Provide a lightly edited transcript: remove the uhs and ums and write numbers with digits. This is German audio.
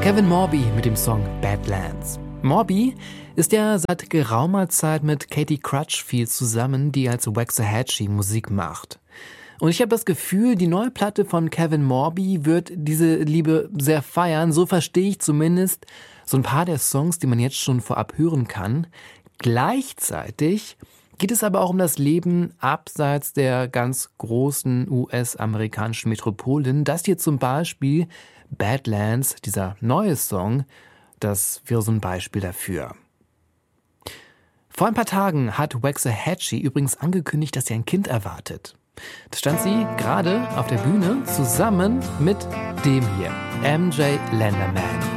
Kevin Morby mit dem Song Badlands. Morby ist ja seit geraumer Zeit mit Katie Crutchfield zusammen, die als Waxahachie Musik macht. Und ich habe das Gefühl, die neue Platte von Kevin Morby wird diese Liebe sehr feiern. So verstehe ich zumindest so ein paar der Songs, die man jetzt schon vorab hören kann. Gleichzeitig geht es aber auch um das Leben abseits der ganz großen US-amerikanischen Metropolen. Das hier zum Beispiel Badlands, dieser neue Song, das wäre so ein Beispiel dafür. Vor ein paar Tagen hat Waxahachie übrigens angekündigt, dass sie ein Kind erwartet. Da stand sie gerade auf der Bühne zusammen mit dem hier, MJ Lenderman.